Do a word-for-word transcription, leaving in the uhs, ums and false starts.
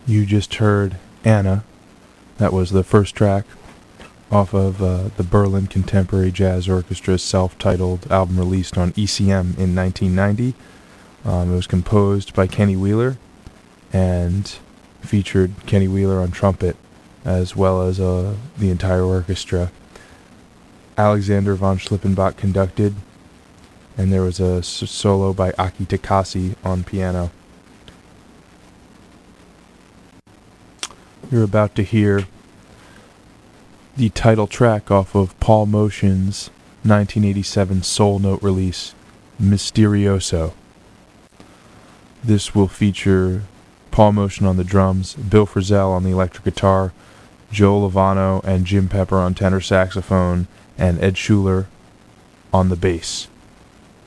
You just heard Anna. That was the first track off of uh, the Berlin Contemporary Jazz Orchestra's self-titled album released on E C M in nineteen ninety. Um, it was composed by Kenny Wheeler and featured Kenny Wheeler on trumpet as well as uh, the entire orchestra. Alexander von Schlippenbach conducted, and there was a s- solo by Aki Takasi on piano. You're about to hear the title track off of Paul Motion's nineteen eighty-seven Soul Note release, Mysterioso. This will feature Paul Motion on the drums, Bill Frisell on the electric guitar, Joe Lovano and Jim Pepper on tenor saxophone, and Ed Schuler on the bass.